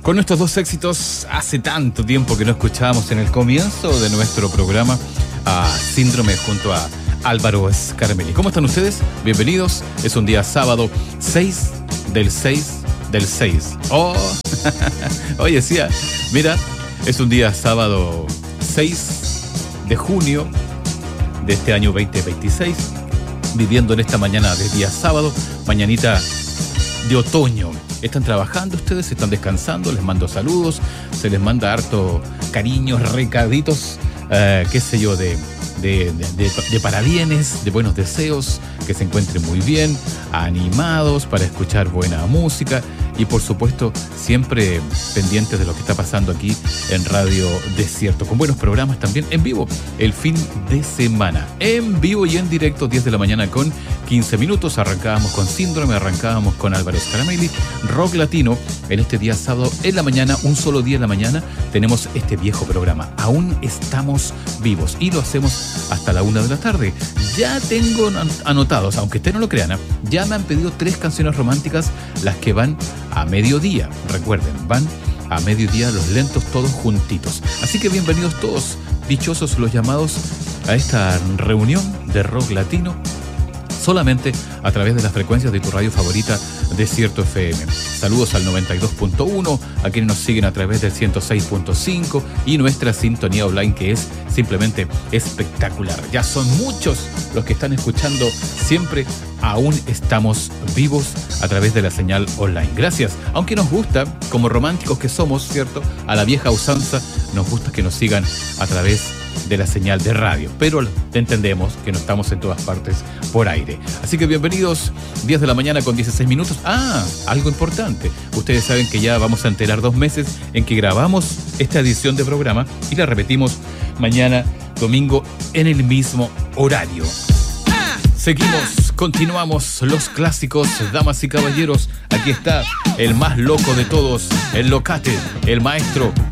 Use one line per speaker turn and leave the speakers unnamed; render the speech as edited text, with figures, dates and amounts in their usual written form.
Con estos dos éxitos, hace tanto tiempo que no escuchábamos en el comienzo de nuestro programa a Síndrome junto a Álvaro Scarmelli. ¿Cómo están ustedes? Bienvenidos. Es un día sábado 6 del 6 del 6. Oh, oye, sí, mira, es un día sábado 6 de junio de este año 2026, viviendo en esta mañana de día sábado, mañanita de otoño. ¿Están trabajando ustedes? ¿Están descansando? Les mando saludos, se les manda harto cariños, recaditos, qué sé yo, de parabienes, de buenos deseos, que se encuentren muy bien, animados para escuchar buena música y por supuesto siempre pendientes de lo que está pasando aquí en Radio Desierto, con buenos programas también en vivo, el fin de semana, en vivo y en directo, 10 de la mañana con 15 minutos, arrancábamos con Síndrome, arrancábamos con Álvaro Scarmelli, rock latino, en este día sábado en la mañana, un solo día en la mañana, tenemos este viejo programa, aún estamos vivos y lo hacemos hasta la 1 de la tarde. Ya tengo anotados, aunque ustedes no lo crean, ya me han pedido 3 canciones románticas, las que van a mediodía. Recuerden, van a mediodía los lentos todos juntitos. Así que bienvenidos todos, dichosos los llamados a esta reunión de rock latino, solamente a través de las frecuencias de tu radio favorita, Desierto FM. Saludos al 92.1, a quienes nos siguen a través del 106.5 y nuestra sintonía online, que es simplemente espectacular. Ya son muchos los que están escuchando siempre, aún estamos vivos a través de la señal online. Gracias, aunque nos gusta, como románticos que somos, ¿cierto? A la vieja usanza, nos gusta que nos sigan a través de la señal de radio, pero entendemos que no estamos en todas partes por aire. Así que bienvenidos, 10 de la mañana con 16 minutos. Algo importante. Ustedes saben que ya vamos a enterar 2 meses en que grabamos esta edición de programa y la repetimos mañana, domingo, en el mismo horario. Seguimos, continuamos los clásicos, damas y caballeros. Aquí está el más loco de todos, el locate, el maestro